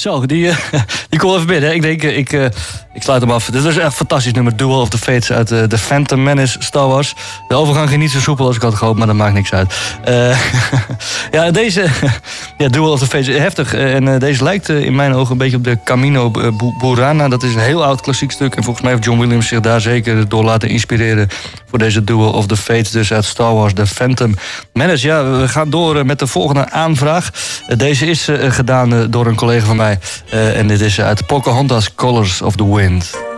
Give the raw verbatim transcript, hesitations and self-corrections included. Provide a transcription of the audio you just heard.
Zo, die, uh, die kon even binnen. Ik denk, uh, ik, uh, ik sluit hem af. Dit is echt een fantastisch nummer. Duel of the Fates uit uh, The Phantom Menace Star Wars. De overgang ging niet zo soepel als ik had gehoopt, maar dat maakt niks uit. Uh, ja, deze... ja, Duel of the Fates, heftig. Uh, en uh, deze lijkt uh, in mijn ogen een beetje op de Camino uh, Burana. Dat is een heel oud klassiek stuk. En volgens mij heeft John Williams zich daar zeker door laten inspireren voor deze Duel of the Fates. Dus uit Star Wars, The Phantom Menace. Ja, we gaan door uh, met de volgende aanvraag. Uh, deze is uh, gedaan uh, door een collega van mij. Uh, en dit is uit Pocahontas Colors of the Wind.